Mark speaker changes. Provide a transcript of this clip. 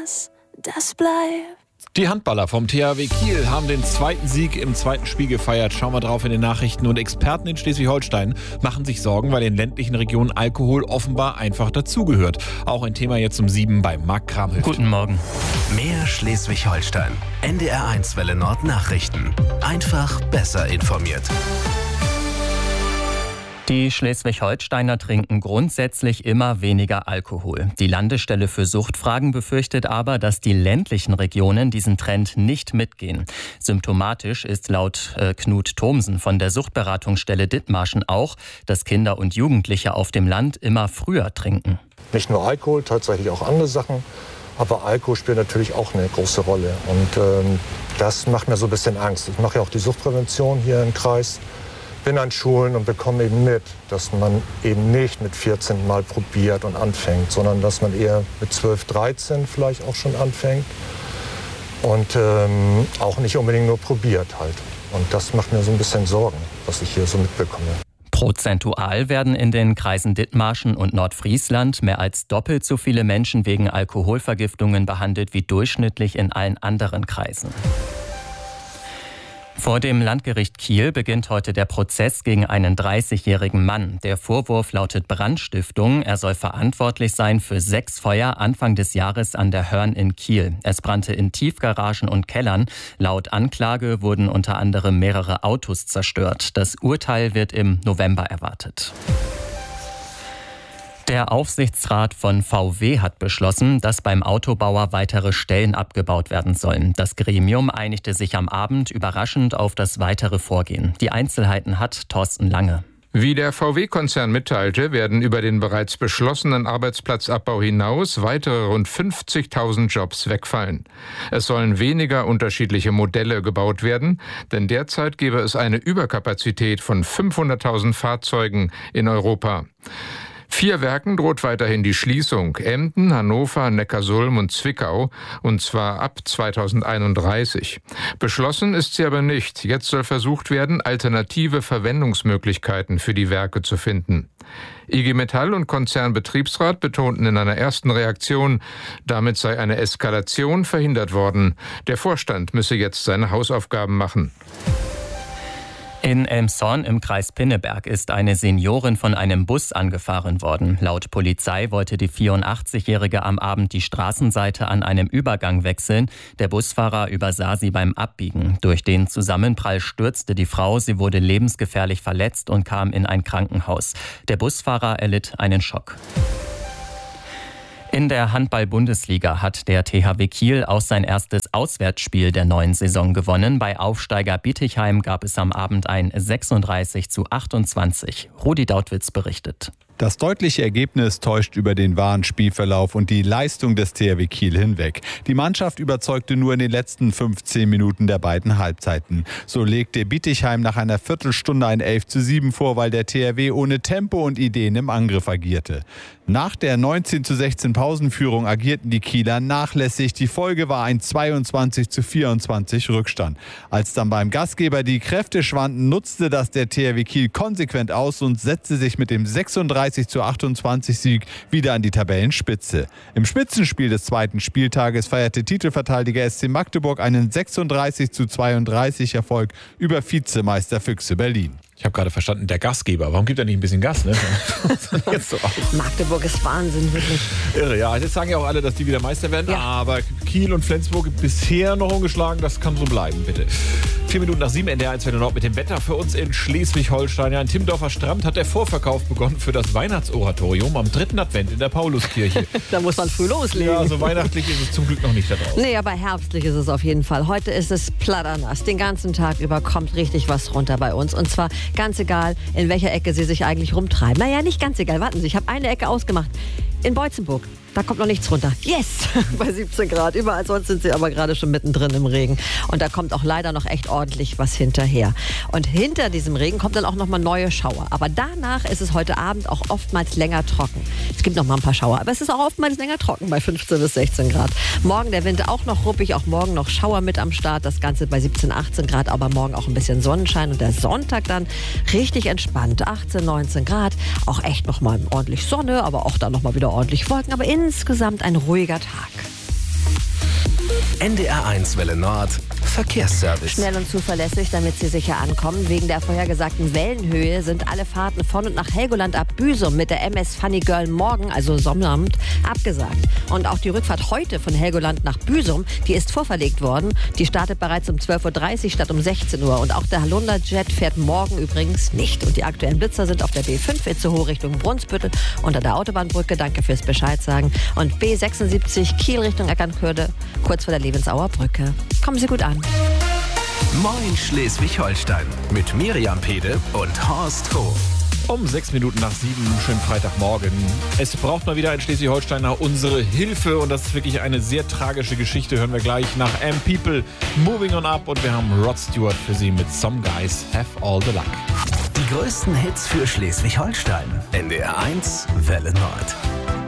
Speaker 1: das bleibt.
Speaker 2: Die Handballer vom THW Kiel haben den zweiten Sieg im zweiten Spiel gefeiert. Schauen wir drauf in den Nachrichten. Und Experten in Schleswig-Holstein machen sich Sorgen, weil in ländlichen Regionen Alkohol offenbar einfach dazugehört. Auch ein Thema jetzt um 7 bei Marc Kramhöft.
Speaker 3: Guten Morgen. Mehr Schleswig-Holstein. NDR1 Welle Nord Nachrichten. Einfach besser informiert.
Speaker 4: Die Schleswig-Holsteiner trinken grundsätzlich immer weniger Alkohol. Die Landesstelle für Suchtfragen befürchtet aber, dass die ländlichen Regionen diesen Trend nicht mitgehen. Symptomatisch ist laut Knut Thomsen von der Suchtberatungsstelle Dithmarschen auch, dass Kinder und Jugendliche auf dem Land immer früher trinken.
Speaker 5: Nicht nur Alkohol, tatsächlich auch andere Sachen. Aber Alkohol spielt natürlich auch eine große Rolle. Und das macht mir so ein bisschen Angst. Ich mache ja auch die Suchtprävention hier im Kreis. Bin an Schulen und bekomme eben mit, dass man eben nicht mit 14 mal probiert und anfängt, sondern dass man eher mit 12, 13 vielleicht auch schon anfängt und auch nicht unbedingt nur probiert halt. Und das macht mir so ein bisschen Sorgen, was ich hier so mitbekomme.
Speaker 4: Prozentual werden in den Kreisen Dithmarschen und Nordfriesland mehr als doppelt so viele Menschen wegen Alkoholvergiftungen behandelt wie durchschnittlich in allen anderen Kreisen. Vor dem Landgericht Kiel beginnt heute der Prozess gegen einen 30-jährigen Mann. Der Vorwurf lautet Brandstiftung. Er soll verantwortlich sein für 6 Feuer Anfang des Jahres an der Hörn in Kiel. Es brannte in Tiefgaragen und Kellern. Laut Anklage wurden unter anderem mehrere Autos zerstört. Das Urteil wird im November erwartet. Der Aufsichtsrat von VW hat beschlossen, dass beim Autobauer weitere Stellen abgebaut werden sollen. Das Gremium einigte sich am Abend überraschend auf das weitere Vorgehen. Die Einzelheiten hat Thorsten Lange.
Speaker 6: Wie der VW-Konzern mitteilte, werden über den bereits beschlossenen Arbeitsplatzabbau hinaus weitere rund 50.000 Jobs wegfallen. Es sollen weniger unterschiedliche Modelle gebaut werden, denn derzeit gäbe es eine Überkapazität von 500.000 Fahrzeugen in Europa. 4 Werken droht weiterhin die Schließung: Emden, Hannover, Neckarsulm und Zwickau, und zwar ab 2031. Beschlossen ist sie aber nicht. Jetzt soll versucht werden, alternative Verwendungsmöglichkeiten für die Werke zu finden. IG Metall und Konzernbetriebsrat betonten in einer ersten Reaktion, damit sei eine Eskalation verhindert worden. Der Vorstand müsse jetzt seine Hausaufgaben machen.
Speaker 4: In Elmshorn im Kreis Pinneberg ist eine Seniorin von einem Bus angefahren worden. Laut Polizei wollte die 84-Jährige am Abend die Straßenseite an einem Übergang wechseln. Der Busfahrer übersah sie beim Abbiegen. Durch den Zusammenprall stürzte die Frau. Sie wurde lebensgefährlich verletzt und kam in ein Krankenhaus. Der Busfahrer erlitt einen Schock. In der Handball-Bundesliga hat der THW Kiel auch sein erstes Auswärtsspiel der neuen Saison gewonnen. Bei Aufsteiger Bietigheim gab es am Abend ein 36:28. Rudi Dautwitz berichtet.
Speaker 7: Das deutliche Ergebnis täuscht über den wahren Spielverlauf und die Leistung des THW Kiel hinweg. Die Mannschaft überzeugte nur in den letzten 15 Minuten der beiden Halbzeiten. So legte Bietigheim nach einer Viertelstunde ein 11:7 vor, weil der THW ohne Tempo und Ideen im Angriff agierte. Nach der 19:16 Pausenführung agierten die Kieler nachlässig. Die Folge war ein 22:24 Rückstand. Als dann beim Gastgeber die Kräfte schwanden, nutzte das der THW Kiel konsequent aus und setzte sich mit dem 36:28 Sieg wieder an die Tabellenspitze. Im Spitzenspiel des zweiten Spieltages feierte Titelverteidiger SC Magdeburg einen 36:32 Erfolg über Vizemeister Füchse Berlin.
Speaker 2: Ich habe gerade verstanden, der Gastgeber. Warum gibt er nicht ein bisschen Gas? Ne? Jetzt so
Speaker 8: Magdeburg ist Wahnsinn, wirklich.
Speaker 2: Irre, ja. Jetzt sagen ja auch alle, dass die wieder Meister werden. Ja. Aber Kiel und Flensburg bisher noch ungeschlagen. Das kann so bleiben, bitte. 4 Minuten nach 7 NDR1 Welle Nord mit dem Wetter für uns in Schleswig-Holstein. Ja, in Timmendorfer Strand hat der Vorverkauf begonnen für das Weihnachtsoratorium am 3. Advent in der Pauluskirche.
Speaker 8: Da muss man früh loslegen.
Speaker 2: Ja, so weihnachtlich ist es zum Glück noch nicht da draußen.
Speaker 8: Nee, aber herbstlich ist es auf jeden Fall. Heute ist es platternass. Den ganzen Tag über kommt richtig was runter bei uns. Und zwar ganz egal, in welcher Ecke Sie sich eigentlich rumtreiben. Naja, nicht ganz egal. Warten Sie, ich habe eine Ecke ausgemacht. In Beutzenburg. Da kommt noch nichts runter. Yes! Bei 17 Grad. Überall sonst sind Sie aber gerade schon mittendrin im Regen. Und da kommt auch leider noch echt ordentlich was hinterher. Und hinter diesem Regen kommt dann auch noch mal neue Schauer. Aber danach ist es heute Abend auch oftmals länger trocken. Es gibt noch mal ein paar Schauer, aber es ist auch oftmals länger trocken bei 15 bis 16 Grad. Morgen der Wind auch noch ruppig, auch morgen noch Schauer mit am Start. Das Ganze bei 17, 18 Grad, aber morgen auch ein bisschen Sonnenschein. Und der Sonntag dann richtig entspannt. 18, 19 Grad. Auch echt noch mal ordentlich Sonne, aber auch dann noch mal wieder ordentlich Wolken. Aber insgesamt ein ruhiger Tag.
Speaker 3: NDR1 Welle Nord Verkehrsservice.
Speaker 8: Schnell und zuverlässig, damit Sie sicher ankommen. Wegen der vorhergesagten Wellenhöhe sind alle Fahrten von und nach Helgoland ab Büsum mit der MS Funny Girl morgen, also Sonnabend, abgesagt. Und auch die Rückfahrt heute von Helgoland nach Büsum, die ist vorverlegt worden. Die startet bereits um 12.30 Uhr statt um 16 Uhr. Und auch der Halunda-Jet fährt morgen übrigens nicht. Und die aktuellen Blitzer sind auf der B5 Itzehoe Richtung Brunsbüttel unter der Autobahnbrücke. Danke fürs Bescheid sagen. Und B76 Kiel Richtung Eckernförde, kurz vor der Levensauer Brücke. Kommen Sie gut an.
Speaker 3: Moin Schleswig-Holstein mit Miriam Pede und Horst Hof.
Speaker 2: Um 6 Minuten nach 7, schönen Freitagmorgen. Es braucht mal wieder ein Schleswig-Holsteiner unsere Hilfe und das ist wirklich eine sehr tragische Geschichte. Hören wir gleich nach People Moving On Up und wir haben Rod Stewart für Sie mit Some Guys Have All the Luck.
Speaker 3: Die größten Hits für Schleswig-Holstein. NDR1 Welle Nord.